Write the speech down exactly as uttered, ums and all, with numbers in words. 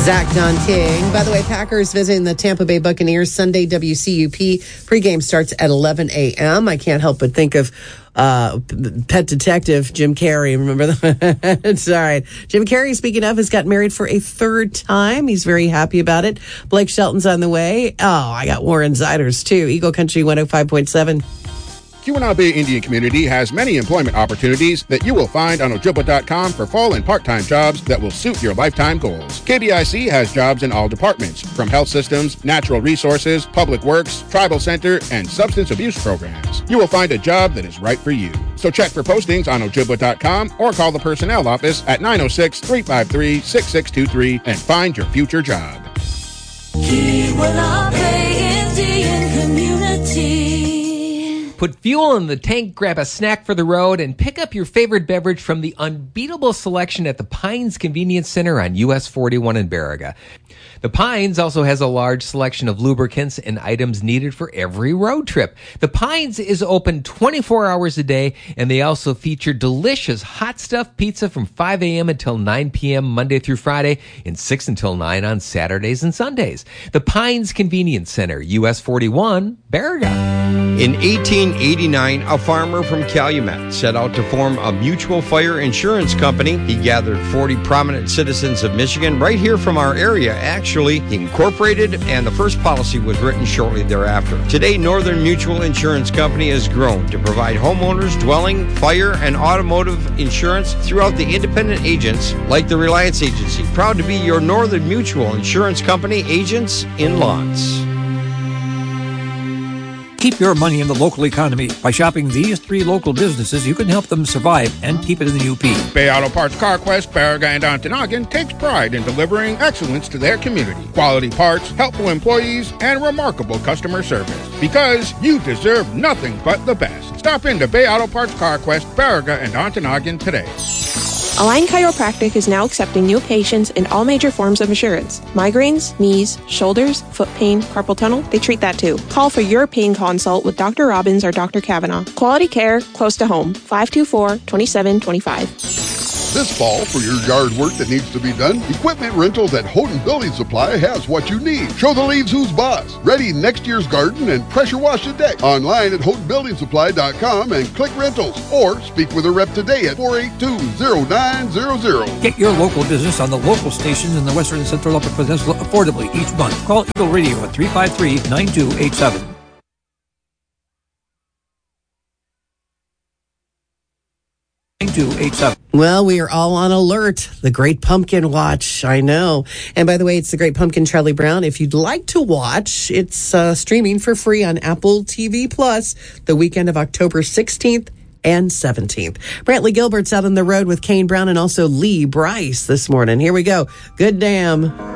Zach Don King. By the way, Packers visiting the Tampa Bay Buccaneers Sunday. W C U P pregame starts at eleven a.m. I can't help but think of uh, Pet Detective Jim Carrey. Remember that? It's all right. Jim Carrey, speaking of, has got married for a third time. He's very happy about it. Blake Shelton's on the way. Oh, I got Warren Ziders, too. Eagle Country one oh five point seven. Keweenaw Bay Indian Community has many employment opportunities that you will find on Ojibwa dot com for full and part-time jobs that will suit your lifetime goals. K B I C has jobs in all departments, from health systems, natural resources, public works, tribal center, and substance abuse programs. You will find a job that is right for you. So check for postings on Ojibwa dot com or call the personnel office at nine oh six, three five three, six six two three and find your future job. Keweenaw Bay Indian Community. Put fuel in the tank, grab a snack for the road, and pick up your favorite beverage from the unbeatable selection at the Pines Convenience Center on U S forty-one in Baraga. The Pines also has a large selection of lubricants and items needed for every road trip. The Pines is open twenty-four hours a day, and they also feature delicious hot stuff pizza from five a.m. until nine p.m. Monday through Friday and six until nine on Saturdays and Sundays. The Pines Convenience Center, U S forty-one, Baraga. In eighteen eighty-nine, a farmer from Calumet set out to form a mutual fire insurance company. He gathered forty prominent citizens of Michigan right here from our area. Actually, he incorporated, and the first policy was written shortly thereafter. Today, Northern Mutual Insurance Company has grown to provide homeowners, dwelling, fire, and automotive insurance throughout the independent agents like the Reliance Agency. Proud to be your Northern Mutual Insurance Company agents in Lawrence. Keep your money in the local economy. By shopping these three local businesses, you can help them survive and keep it in the U P. Bay Auto Parts CarQuest, Baraga, and Ontonagon takes pride in delivering excellence to their community. Quality parts, helpful employees, and remarkable customer service. Because you deserve nothing but the best. Stop into Bay Auto Parts CarQuest, Baraga, and Ontonagon today. Align Chiropractic is now accepting new patients in all major forms of insurance. Migraines, knees, shoulders, foot pain, carpal tunnel, they treat that too. Call for your pain consult with Doctor Robbins or Doctor Kavanaugh. Quality care close to home. five two four, two seven two five. This fall, for your yard work that needs to be done, Equipment Rentals at Houghton Building Supply has what you need. Show the leaves who's boss. Ready next year's garden and pressure wash a deck. Online at houghton building supply dot com and click rentals. Or speak with a rep today at four eight two, zero nine zero zero. Get your local business on the local stations in the Western and Central Upper Peninsula affordably each month. Call Eagle Radio at three five three, nine two eight seven. Well, we are all on alert. The Great Pumpkin Watch. I know. And by the way, it's the Great Pumpkin Charlie Brown. If you'd like to watch, it's uh, streaming for free on Apple T V Plus the weekend of October sixteenth and seventeenth. Brantley Gilbert's out on the road with Kane Brown and also Lee Bryce this morning. Here we go. Good damn.